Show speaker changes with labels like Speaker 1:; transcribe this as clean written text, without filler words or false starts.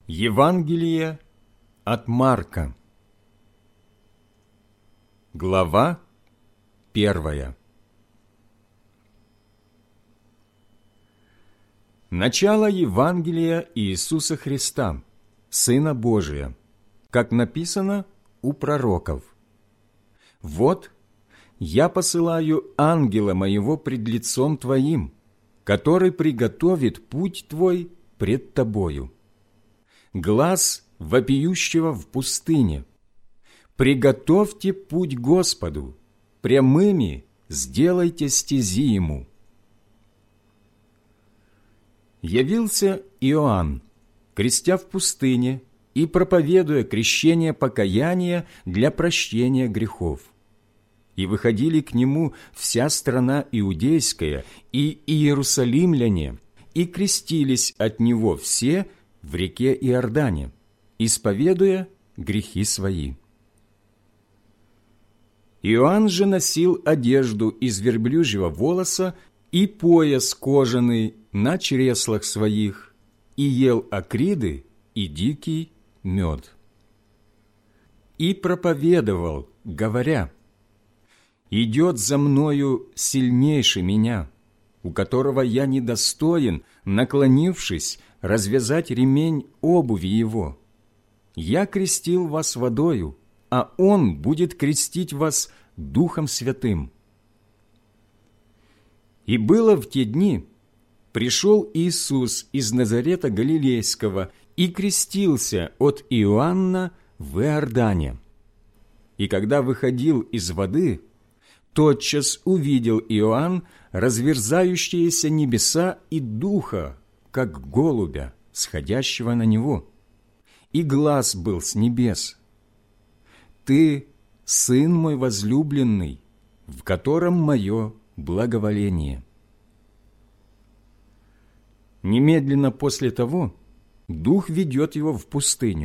Speaker 1: Евангелие от Марка. Глава 1. Начало Евангелия Иисуса Христа, Сына Божия, как написано у пророков. «Вот, я посылаю ангела моего пред лицом твоим, который приготовит путь твой пред тобою. Глас вопиющего в пустыне: приготовьте путь Господу, прямыми сделайте стези Ему». Явился Иоанн, крестя в пустыне и проповедуя крещение покаяния для прощения грехов. И выходили к нему вся страна иудейская и иерусалимляне, и крестились от него все в реке Иордане, исповедуя грехи свои. Иоанн же носил одежду из верблюжьего волоса и пояс кожаный на чреслах своих, и ел акриды и дикий мед. И проповедовал, говоря: «Идет за мною сильнейший меня, у которого я недостоин, наклонившись, развязать ремень обуви его. Я крестил вас водою, а он будет крестить вас Духом Святым». И было в те дни, пришел Иисус из Назарета Галилейского и крестился от Иоанна в Иордане. И когда выходил из воды, тотчас увидел Иоанн разверзающиеся небеса и Духа, как голубя, сходящего на него. И глас был с небес: «Ты, Сын мой возлюбленный, в котором мое благоволение». Немедленно после того Дух ведет его в пустыню,